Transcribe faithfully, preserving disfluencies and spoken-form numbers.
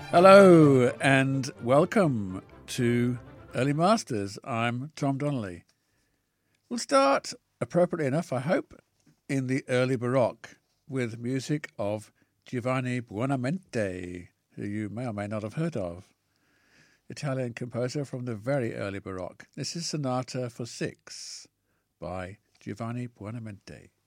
Hello and welcome to Early Masters. I'm Tom Donnelly. We'll start, appropriately enough, I hope, in the early Baroque with music of Giovanni Buonamente, who you may or may not have heard of. Italian composer from the very early Baroque. This is Sonata for Six by Giovanni Buonamente.